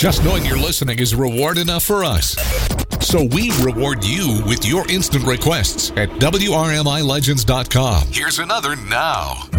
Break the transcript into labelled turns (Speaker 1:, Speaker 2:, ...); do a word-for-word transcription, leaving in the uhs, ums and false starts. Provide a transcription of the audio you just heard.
Speaker 1: Just knowing you're listening is reward enough for us. So we reward you with your instant requests at W R M I Legends dot com. Here's another now.